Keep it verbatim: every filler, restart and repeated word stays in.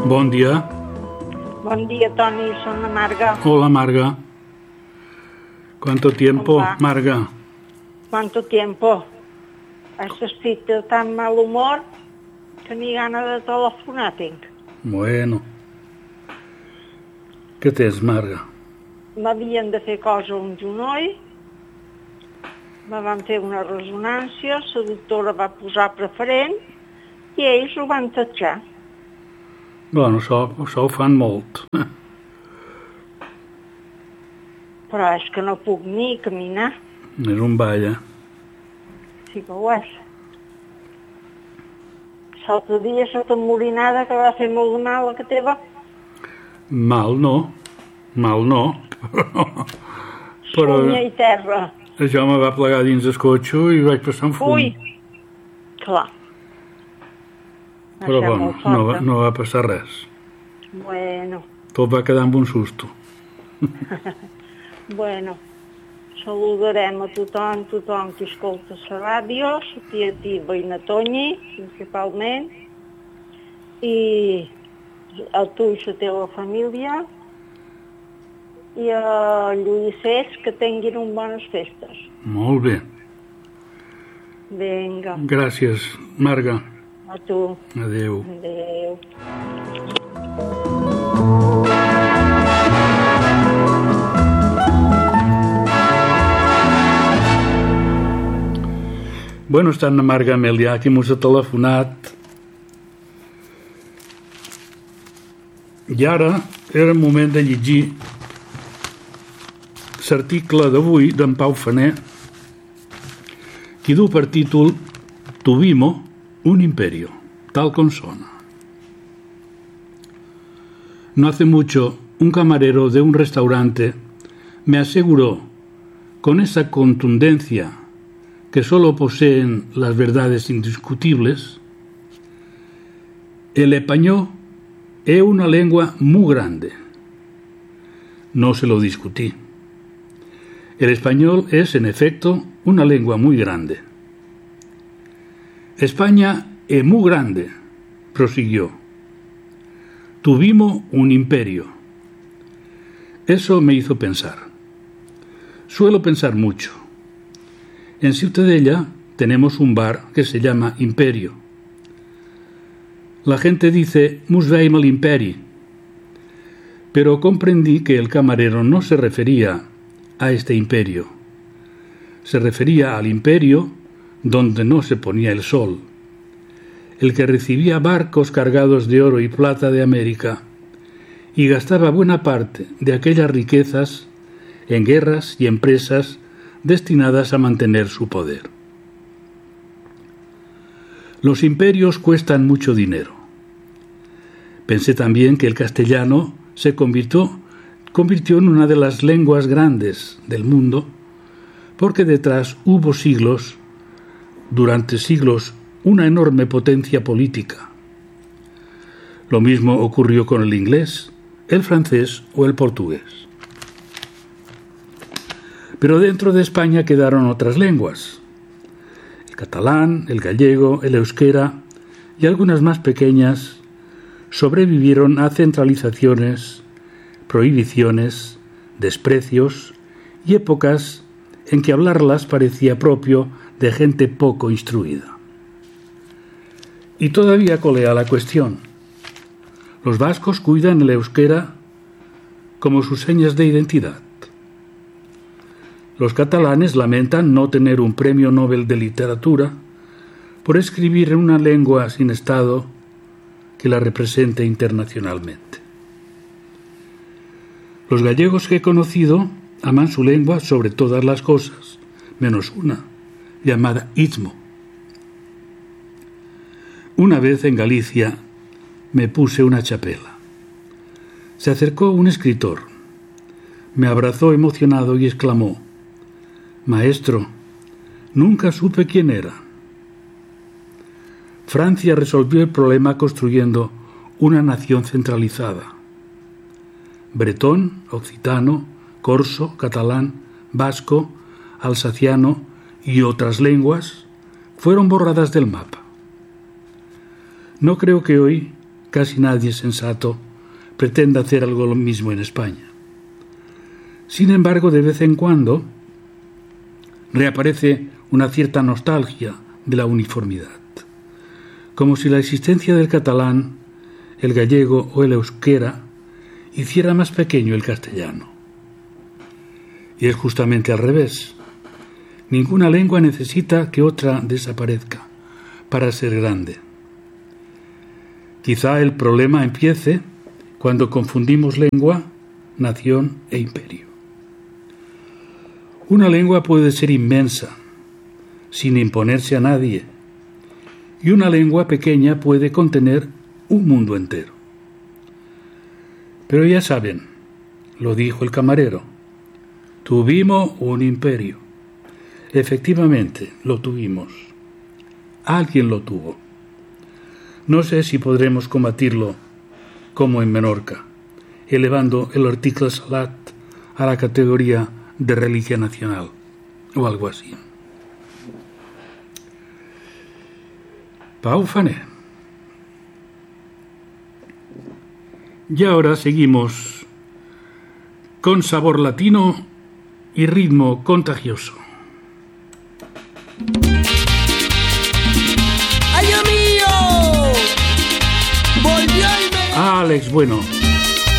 Bon dia. Buen día, Tony, soy Marga. Hola, Marga. ¿Cuánto tiempo, Hola. Marga? ¿Cuánto tiempo? Estic de tan mal humor que ni gana de telefonar tinc. Bueno. Què tens, Marga? M'havien de fer cosa a un genoll, me van fer una ressonància, la doctora va posar preferent i ells ho van tatxar. Bueno, això, això ho fan molt. Però és que no puc ni caminar, És un ball, eh? sí que ho és. L'altre dia sota morinada que va fer molt de mal a que teva, Mal no. Mal no. Però sunya i terra. això me va plegar dins el cotxe i vaig passar un fum. Ui, clar. Però Això bueno, molt no, va- forta. no va passar res. Bueno, Tot va quedar amb un susto. bueno, saludarem a tothom, tothom que escolta la ràdio, la tia Tiba i na Tonyi, principalment, i a tu i la teva família, i a Lluïsets, que tinguin un bones festes. Molt bé. Vinga, Gràcies, Marga. a tu. Adéu. Adéu. Bueno, està en Marga Amelià, que mos ha telefonat. I ara era el moment de llegir l'article d'avui d'en Pau Faner, que du per títol Tuvimos un imperio, tal como sona. No hace mucho, un camarero de un restaurante me aseguró, con esa contundencia que solo poseen las verdades indiscutibles, el español es una lengua muy grande. No se lo discutí. El español es, en efecto, una lengua muy grande. España es muy grande, prosiguió. Tuvimos un imperio. Eso me hizo pensar. Suelo pensar mucho. En Ciutadella tenemos un bar que se llama Imperio. La gente dice, mus veim al imperi. Pero comprendí que el camarero no se refería a este imperio. Se refería al imperio donde no se ponía el sol, el que recibía barcos cargados de oro y plata de América y gastaba buena parte de aquellas riquezas en guerras y empresas destinadas a mantener su poder. Los imperios cuestan mucho dinero. Pensé también que el castellano se convirtió, convirtió en una de las lenguas grandes del mundo, porque detrás hubo siglos, durante siglos, una enorme potencia política. Lo mismo ocurrió con el inglés, el francés o el portugués. Pero dentro de España quedaron otras lenguas: el catalán, el gallego, el euskera y algunas más pequeñas sobrevivieron a centralizaciones, prohibiciones, desprecios y épocas en que hablarlas parecía propio de gente poco instruida. Y todavía colea la cuestión. Los vascos cuidan el euskera como sus señas de identidad. Los catalanes lamentan no tener un premio Nobel de literatura por escribir en una lengua sin Estado que la represente internacionalmente. Los gallegos que he conocido aman su lengua sobre todas las cosas, menos una, llamada istmo. Una vez en Galicia me puse una chapela. Se acercó un escritor, me abrazó emocionado y exclamó: «Maestro, nunca supe quién era». Francia resolvió el problema construyendo una nación centralizada. Bretón, occitano, corso, catalán, vasco, alsaciano y otras lenguas fueron borradas del mapa. No creo que hoy casi nadie sensato pretende hacer algo lo mismo en España. Sin embargo, de vez en cuando reaparece una cierta nostalgia de la uniformidad, como si la existencia del catalán, el gallego o el euskera hiciera más pequeño el castellano. Y es justamente al revés. Ninguna lengua necesita que otra desaparezca para ser grande. Quizá el problema empiece cuando confundimos lengua, nación e imperio. Una lengua puede ser inmensa, sin imponerse a nadie, y una lengua pequeña puede contener un mundo entero. Pero ya saben, lo dijo el camarero, tuvimos un imperio. Efectivamente, lo tuvimos. Alguien lo tuvo. No sé si podremos combatirlo como en Menorca, elevando el article salat a la categoría de reliquia nacional o algo así. Pau Fané. Y ahora seguimos con sabor latino y ritmo contagioso. ¡Ay, amigo! ¡Volvió el verano! Alex Bueno.